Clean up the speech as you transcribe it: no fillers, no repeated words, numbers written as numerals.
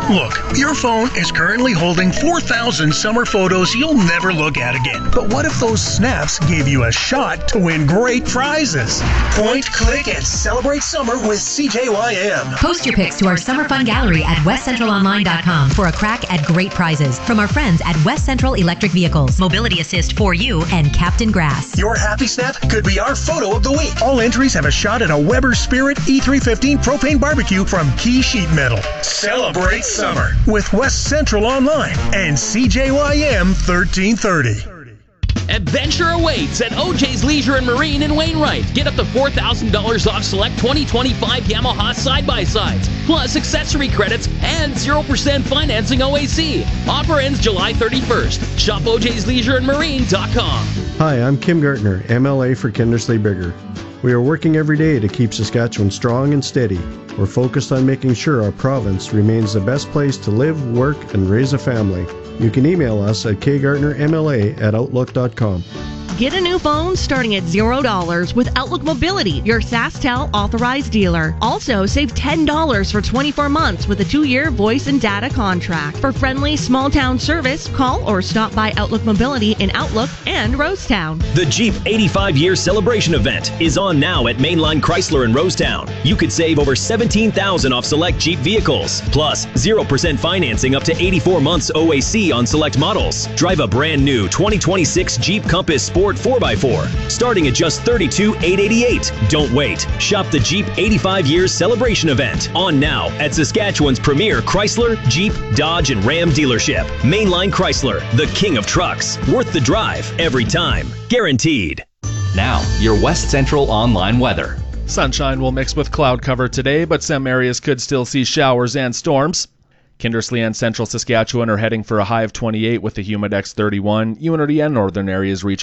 Look, your phone is currently holding 4,000 summer photos you'll never look at again. But what if those snaps gave you a shot to win great prizes? Point, click, and celebrate summer with CJYM. Post your pics to our Summer Fun Gallery at westcentralonline.com for a crack at great prizes from our friends at West Central Electric Vehicles, Mobility Assist for You, and Captain Grass. Your happy snap could be our photo of the week. All entries have a shot at a Weber Spirit E315 propane barbecue from Key Sheet Metal. Celebrate summer with West Central Online and CJYM 1330. Adventure awaits at OJ's Leisure and Marine in Wainwright. Get up to $4,000 off select 2025 Yamaha side-by-sides, plus accessory credits and 0% financing OAC. Offer ends July 31st. Shop OJ'sLeisureandMarine.com. Hi, I'm Kim Gartner, MLA for Kindersley Bigger. We are working every day to keep Saskatchewan strong and steady. We're focused on making sure our province remains the best place to live, work, and raise a family. You can email us at kgartnermla@outlook.com. Get a new phone starting at $0 with Outlook Mobility, your SaskTel authorized dealer. Also, save $10 for 24 months with a 2-year voice and data contract. For friendly small-town service, call or stop by Outlook Mobility in Outlook and Rosetown. The Jeep 85-year celebration event is on now at Mainline Chrysler in Rosetown. You could save over $17,000 off select Jeep vehicles, plus 0% financing up to 84 months OAC on select models. Drive a brand new 2026 Jeep Compass Sport 4x4, starting at just $32,888. Don't wait. Shop the Jeep 85 Years Celebration Event on now at Saskatchewan's premier Chrysler, Jeep, Dodge, and Ram dealership. Mainline Chrysler, the king of trucks. Worth the drive every time. Guaranteed. Now, your West Central Online weather. Sunshine will mix with cloud cover today, but some areas could still see showers and storms. Kindersley and central Saskatchewan are heading for a high of 28 with the Humidex 31. Unity and northern areas reach